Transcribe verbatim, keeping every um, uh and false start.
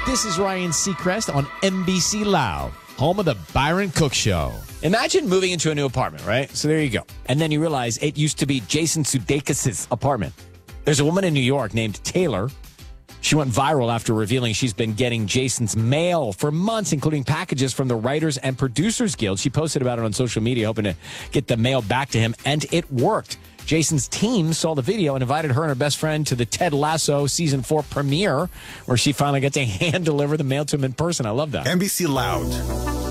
This is Ryan Seacrest on N B C Loud, home of the Byron Cook Show. Imagine moving into a new apartment, right? So there you go. And then you realize it used to be Jason Sudeikis' apartment. There's a woman in New York named Taylor. She went viral after revealing she's been getting Jason's mail for months, including packages from the Writers and Producers Guild. She posted about it on social media, hoping to get the mail back to him, and it worked. Jason's team saw the video and invited her and her best friend to the Ted Lasso season four premiere, where she finally got to hand deliver the mail to him in person. I love that. N B C Loud.